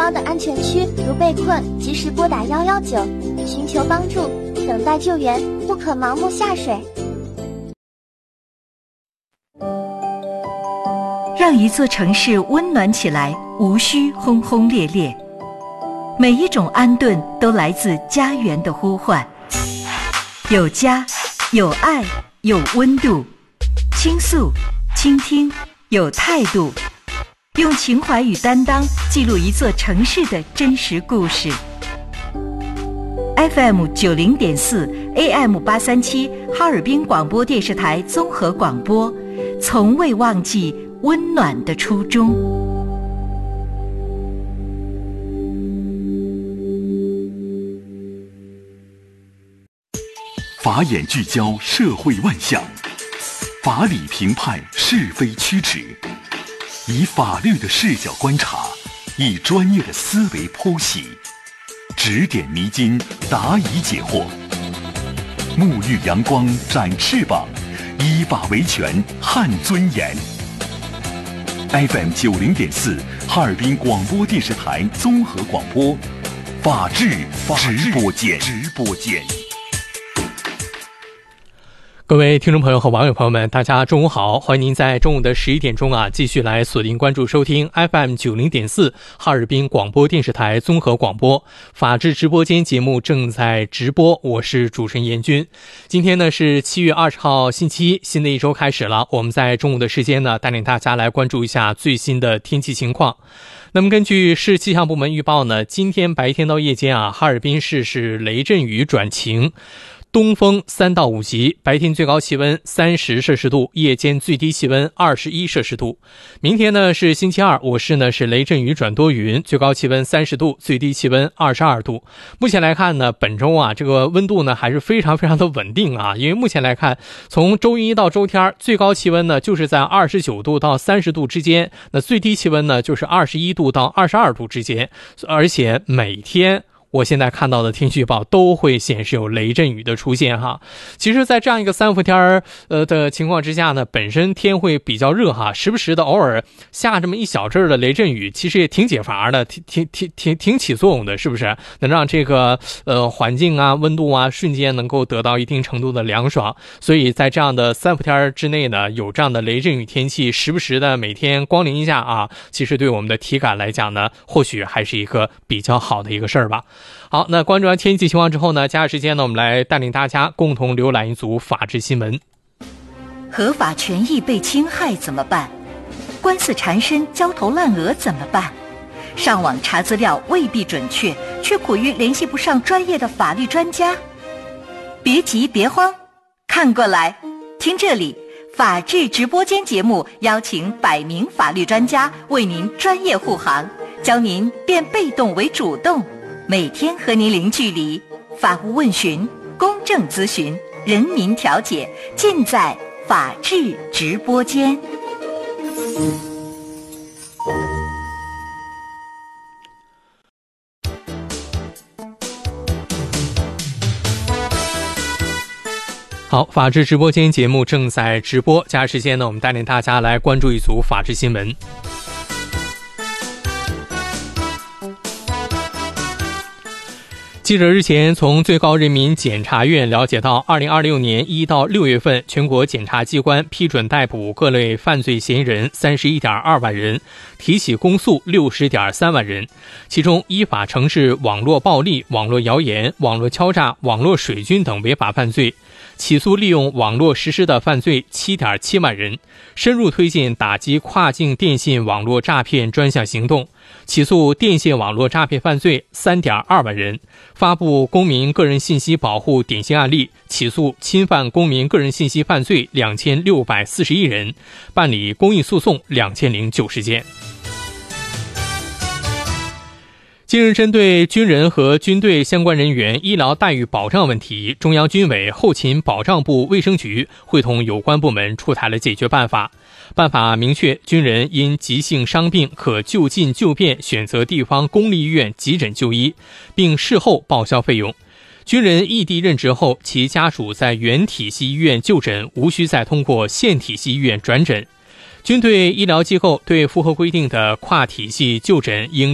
高的安全区，如被困，及时拨打119，寻求帮助，等待救援，不可盲目下水。 让一座城市温暖起来，无需轰轰烈烈。每一种安顿都来自家园的呼唤。有家，有爱，有温度。倾诉，倾听，有态度。用情怀与担当记录一座城市的真实故事。FM 90.4 AM 837哈尔滨广播电视台综合广播，从未忘记温暖的初衷。 法眼聚焦社会万象，法理评判是非曲直，以法律的视角观察，以专业的思维剖析，指点迷津，答疑解惑，沐浴阳光，展翅膀，依法维权，撼尊严。FM 90.4哈尔滨广播电视台综合广播，法治直播间。 各位听众朋友和网友朋友们，大家中午好，欢迎您在中午的11点钟继续来锁定关注收听 FM 90.4哈尔滨广播电视台综合广播法治直播间节目正在直播，我是主持人严军。今天呢是7月20号星期一，新的一周开始了，我们在中午的时间呢带领大家来关注一下最新的天气情况。那么根据市气象部门预报呢，今天白天到夜间哈尔滨市是雷阵雨转晴，东风3到5级，白天最高气温30摄氏度，夜间最低气温21摄氏度。明天呢是星期二，我市呢是雷阵雨转多云，最高气温30度，最低气温22度。目前来看呢，本周这个温度呢还是非常的稳定因为目前来看，从周一到周天，最高气温呢就是在29度到30度之间，那最低气温呢就是21度到22度之间，而且每天我现在看到的天气预报都会显示有雷阵雨的出现其实在这样一个3伏天的情况之下呢，本身天会比较热时不时的偶尔下这么一小阵的雷阵雨，其实也挺解乏的，挺起作用的，是不是？能让这个环境温度瞬间能够得到一定程度的凉爽。所以在这样的3伏天之内呢，有这样的雷阵雨天气时不时的每天光临一下其实对我们的体感来讲呢，或许还是一个比较好的一个事儿吧。好，那关注完天气情况之后呢，接下来时间呢，我们来带领大家共同浏览一组法治新闻。 合法权益被侵害怎么办？官司缠身，焦头烂额怎么办？上网查资料未必准确，却苦于联系不上专业的法律专家。别急别慌，看过来，听这里，法治直播间节目邀请100名法律专家为您专业护航，教您变被动为主动。每天和您零距离，法务问询、公正咨询、人民调解，尽在法治直播间。 好，法治直播间节目正在直播，接下来时间呢，我们带领大家来关注一组法治新闻。记者日前从最高人民检察院了解到，2026年1到6月份，全国检察机关批准逮捕各类犯罪嫌疑人31.2万人，提起公诉60.3万人，其中依法惩治网络暴力、网络谣言、网络敲诈、网络水军等违法犯罪，起诉利用网络实施的犯罪7.7万人，深入推进打击跨境电信网络诈骗专项行动，起诉电信网络诈骗犯罪3.2万人，发布公民个人信息保护典型案例，起诉侵犯公民个人信息犯罪2641人，办理公益诉讼2090件。近日，针对军人和军队相关人员医疗待遇保障问题，中央军委后勤保障部卫生局会同有关部门出台了解决办法。办法明确，军人因急性伤病可就近就便选择地方公立医院急诊就医，并事后报销费用。军人异地任职后，其家属在原体系医院就诊，无需再通过县体系医院转诊。军队医疗机构对符合规定的跨体系就诊应